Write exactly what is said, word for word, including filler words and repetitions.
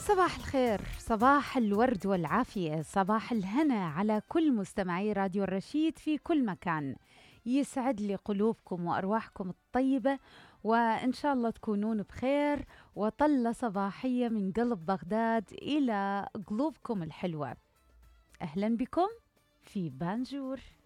صباح الخير، صباح الورد والعافية، صباح الهنا على كل مستمعي راديو الرشيد في كل مكان. يسعد لي قلوبكم وأرواحكم الطيبة، وإن شاء الله تكونون بخير. وطلة صباحية من قلب بغداد إلى قلوبكم الحلوة. أهلا بكم في بانجور.